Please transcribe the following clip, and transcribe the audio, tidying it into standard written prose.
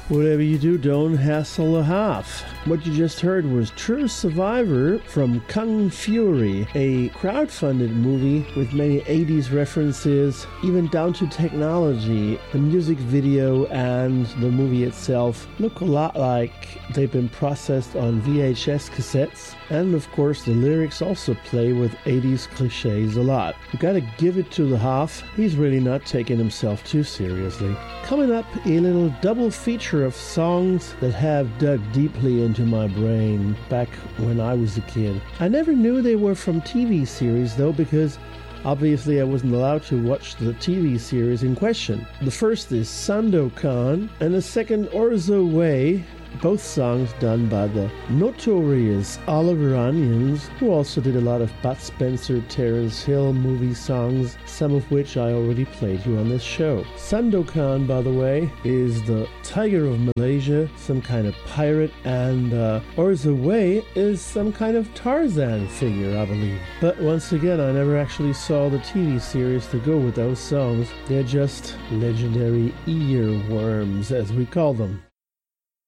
Whatever you do, don't hassle a half. What you just heard was True Survivor from Kung Fury, a crowdfunded movie with many 80s references, even down to technology. The music video and the movie itself look a lot like they've been processed on VHS cassettes. And of course, the lyrics also play with 80s cliches a lot. You gotta give it to the half. He's really not taking himself too seriously. Coming up, a little double feature of songs that have dug deeply into my brain back when I was a kid. I never knew they were from TV series though, because obviously I wasn't allowed to watch the TV series in question. The first is Sandokan and the second Orzo Way. Both songs done by the notorious Oliver Onions, who also did a lot of Bud Spencer, Terence Hill movie songs, some of which I already played here on this show. Sandokan, by the way, is the Tiger of Malaysia, some kind of pirate, and Orzo Way is some kind of Tarzan figure, I believe. But once again, I never actually saw the TV series to go with those songs. They're just legendary earworms, as we call them.